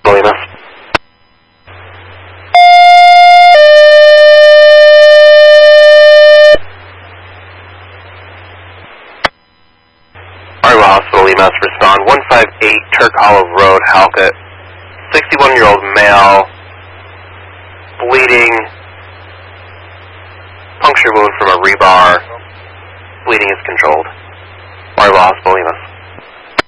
Bolimas. Hartwell Hospital, Limas, respond 158 Turk Hollow Road, Halkett. 61-year-old male, bleeding, puncture wound from a rebar. Bleeding is controlled. Hartwell Hospital, Limas.